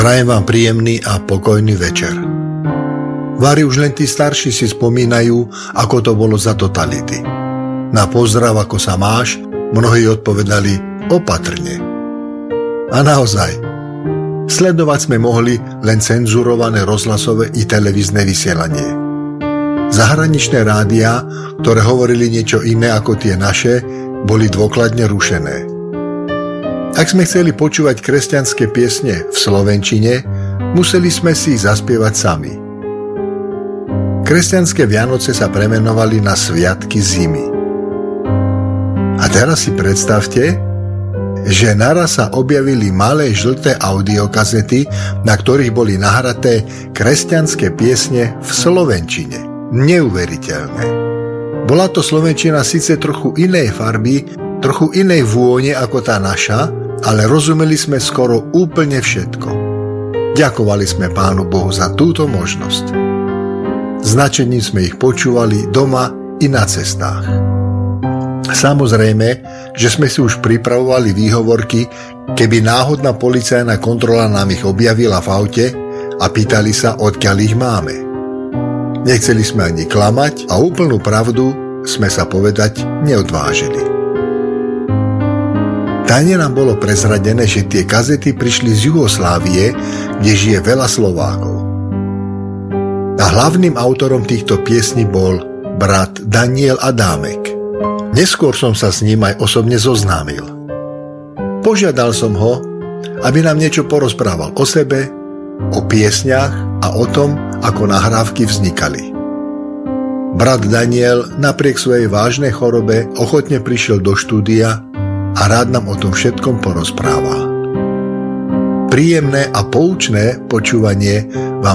Prajem vám príjemný a pokojný večer. Vári už len tí starší si spomínajú, ako to bolo za totality. Na pozdrav, ako sa máš, mnohí odpovedali opatrne. A naozaj, sledovať sme mohli len cenzurované rozhlasové i televízne vysielanie. Zahraničné rádiá, ktoré hovorili niečo iné ako tie naše, boli dôkladne rušené. Ak sme chceli počúvať kresťanské piesne v slovenčine, museli sme si ich zaspievať sami. Kresťanské Vianoce sa premenovali na Sviatky zimy. A teraz si predstavte, že naraz sa objavili malé žlté audiokazety, na ktorých boli nahraté kresťanské piesne v slovenčine. Neuveriteľné. Bola to slovenčina síce trochu inej farby, trochu inej vône ako tá naša, ale rozumeli sme skoro úplne všetko. Ďakovali sme Pánu Bohu za túto možnosť. Značením sme ich počúvali doma i na cestách. Samozrejme, že sme si už pripravovali výhovorky, keby náhodná policajná kontrola nám ich objavila v aute a pýtali sa, odkiaľ ich máme. Nechceli sme ani klamať a úplnú pravdu sme sa povedať neodvážili. Tajne nám bolo prezradené, že tie kazety prišli z Jugoslávie, kde žije veľa Slovákov. A hlavným autorom týchto piesní bol brat Daniel Adámek. Neskôr som sa s ním aj osobne zoznámil. Požiadal som ho, aby nám niečo porozprával o sebe, o piesňach a o tom, ako nahrávky vznikali. Brat Daniel napriek svojej vážnej chorobe ochotne prišiel do štúdia a rád nám o tom všetkom porozprával. Príjemné a poučné počúvanie vám